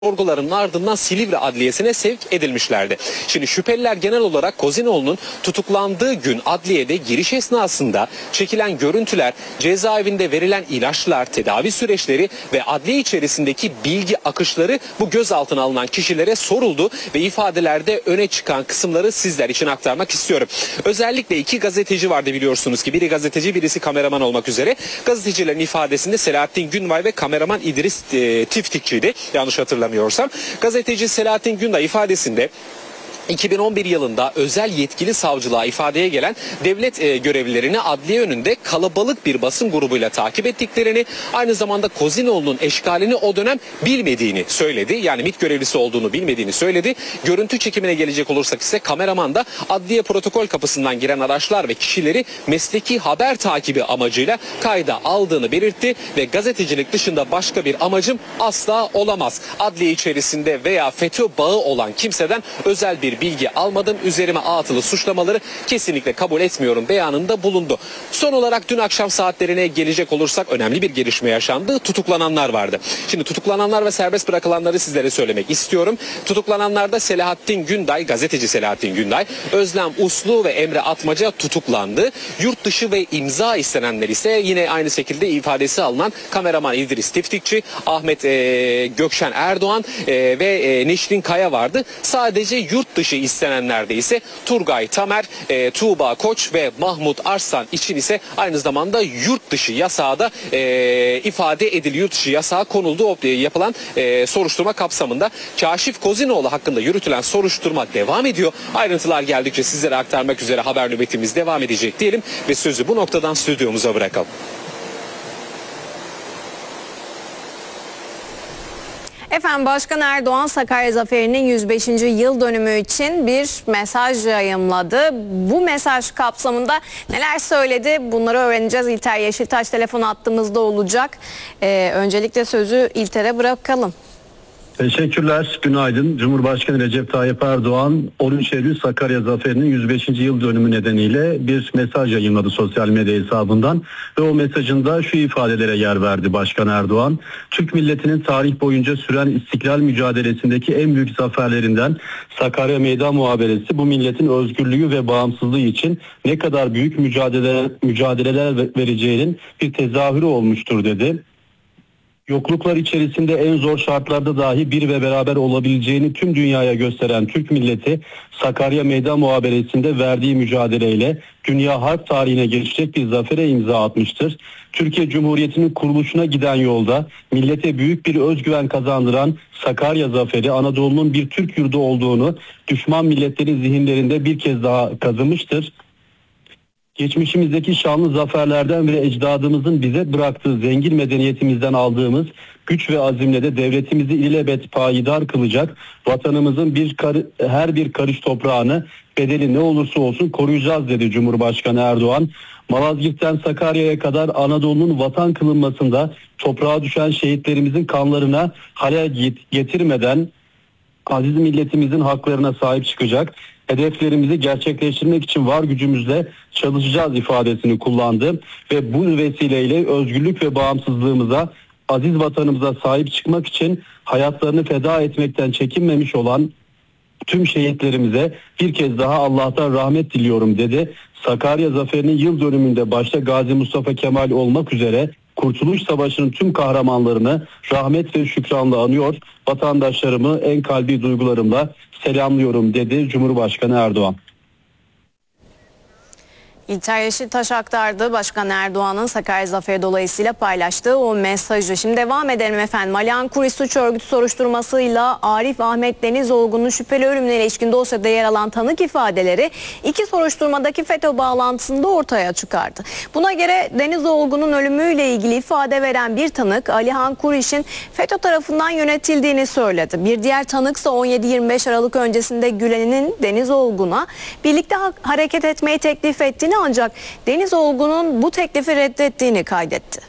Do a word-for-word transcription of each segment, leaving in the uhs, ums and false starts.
sorgularının ardından Silivri Adliyesi'ne sevk edilmişlerdi. Şimdi şüpheliler genel olarak Kozinoğlu'nun tutuklandığı gün adliyede giriş esnasında çekilen görüntüler, cezaevinde verilen ilaçlar, tedavi süreçleri ve adliye içerisindeki bilgi akışları bu gözaltına alınan kişilere soruldu ve ifadelerde öne çıkan kısımları sizler için aktarmak istiyorum. Özellikle iki gazeteci vardı biliyorsunuz ki, biri gazeteci birisi kameraman olmak üzere. Gazetecilerin ifadesinde Selahattin Günday ve kameraman İdris e, Tiftikçiydi yanlış hatırlamıyorum. Gazeteci Selahattin Günday ifadesinde iki bin on bir yılında özel yetkili savcılığa ifadeye gelen devlet e, görevlilerini adliye önünde kalabalık bir basın grubuyla takip ettiklerini, aynı zamanda Kozinoğlu'nun eşkalini o dönem bilmediğini söyledi. Yani MİT görevlisi olduğunu bilmediğini söyledi. Görüntü çekimine gelecek olursak ise kameraman da adliye protokol kapısından giren araçlar ve kişileri mesleki haber takibi amacıyla kayda aldığını belirtti ve gazetecilik dışında başka bir amacım asla olamaz. Adliye içerisinde veya FETÖ bağı olan kimseden özel bir bilgi almadım. Üzerime atılı suçlamaları kesinlikle kabul etmiyorum beyanında bulundu. Son olarak dün akşam saatlerine gelecek olursak önemli bir gelişme yaşandı. Tutuklananlar vardı. Şimdi tutuklananlar ve serbest bırakılanları sizlere söylemek istiyorum. Tutuklananlarda Selahattin Günday, gazeteci Selahattin Günday, Özlem Uslu ve Emre Atmaca tutuklandı. Yurt dışı ve imza istenenler ise yine aynı şekilde ifadesi alınan kameraman İdris Tiftikçi, Ahmet e, Gökşen Erdoğan e, ve e, Neşrin Kaya vardı. Sadece yurt dışı istenenlerde ise Turgay Tamer, e, Tuğba Koç ve Mahmut Arslan için ise aynı zamanda yurt dışı yasağı da e, ifade ediliyor. Yurt dışı yasağı konuldu o, e, yapılan e, soruşturma kapsamında. Kaşif Kozinoğlu hakkında yürütülen soruşturma devam ediyor. Ayrıntılar geldikçe sizlere aktarmak üzere haber nöbetimiz devam edecek diyelim ve sözü bu noktadan stüdyomuza bırakalım. Efendim, Başkan Erdoğan Sakarya Zaferi'nin yüz beşinci yıl dönümü için bir mesaj yayımladı. Bu mesaj kapsamında neler söyledi bunları öğreneceğiz. İlter Yeşiltaş telefon hattımızda olacak. Ee, öncelikle sözü İlter'e bırakalım. Teşekkürler, günaydın. Cumhurbaşkanı Recep Tayyip Erdoğan on üç Eylül Sakarya Zaferi'nin yüz beşinci yıl dönümü nedeniyle bir mesaj yayınladı sosyal medya hesabından ve o mesajında şu ifadelere yer verdi Başkan Erdoğan. Türk milletinin tarih boyunca süren istiklal mücadelesindeki en büyük zaferlerinden Sakarya Meydan Muharebesi bu milletin özgürlüğü ve bağımsızlığı için ne kadar büyük mücadele, mücadeleler vereceğinin bir tezahürü olmuştur dedi. Yokluklar içerisinde en zor şartlarda dahi bir ve beraber olabileceğini tüm dünyaya gösteren Türk milleti Sakarya Meydan Muharebesi'nde verdiği mücadeleyle dünya harp tarihine geçecek bir zafere imza atmıştır. Türkiye Cumhuriyeti'nin kuruluşuna giden yolda millete büyük bir özgüven kazandıran Sakarya Zaferi Anadolu'nun bir Türk yurdu olduğunu düşman milletlerin zihinlerinde bir kez daha kazımıştır. Geçmişimizdeki şanlı zaferlerden ve ecdadımızın bize bıraktığı zengin medeniyetimizden aldığımız güç ve azimle de devletimizi ilelebet payidar kılacak, vatanımızın bir kar- her bir karış toprağını bedeli ne olursa olsun koruyacağız dedi Cumhurbaşkanı Erdoğan. Malazgirt'ten Sakarya'ya kadar Anadolu'nun vatan kılınmasında toprağa düşen şehitlerimizin kanlarına halel getirmeden aziz milletimizin haklarına sahip çıkacak, hedeflerimizi gerçekleştirmek için var gücümüzle çalışacağız ifadesini kullandı ve bu vesileyle özgürlük ve bağımsızlığımıza, aziz vatanımıza sahip çıkmak için hayatlarını feda etmekten çekinmemiş olan tüm şehitlerimize bir kez daha Allah'tan rahmet diliyorum dedi. Sakarya Zaferi'nin yıl dönümünde başta Gazi Mustafa Kemal olmak üzere Kurtuluş Savaşı'nın tüm kahramanlarını rahmet ve şükranla anıyor. Vatandaşlarımı en kalbi duygularımla selamlıyorum dedi Cumhurbaşkanı Erdoğan. İlter Yeşiltaş aktardı Başkan Erdoğan'ın Sakarya Zaferi dolayısıyla paylaştığı o mesajı. Şimdi devam edelim efendim. Alihan Kuris suç örgütü soruşturmasıyla Arif Ahmet Denizoğlu'nun şüpheli ölümüne ilişkin dosyada yer alan tanık ifadeleri iki soruşturmadaki FETÖ bağlantısında ortaya çıkardı. Buna göre Denizoğlu'nun ölümüyle ilgili ifade veren bir tanık Alihan Kuris'in FETÖ tarafından yönetildiğini söyledi. Bir diğer tanıksa on yedi yirmi beş Aralık öncesinde Gülen'in Denizoğlu'na birlikte ha- hareket etmeyi teklif ettiğini, ancak Denizoğlu'nun bu teklifi reddettiğini kaydetti.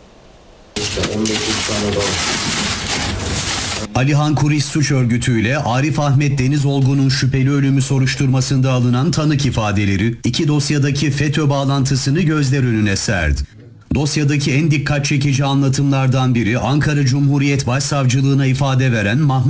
Alihan Kuris suç örgütüyle Arif Ahmet Denizoğlu'nun şüpheli ölümü soruşturmasında alınan tanık ifadeleri iki dosyadaki FETÖ bağlantısını gözler önüne serdi. Dosyadaki en dikkat çekici anlatımlardan biri Ankara Cumhuriyet Başsavcılığına ifade veren Mahmut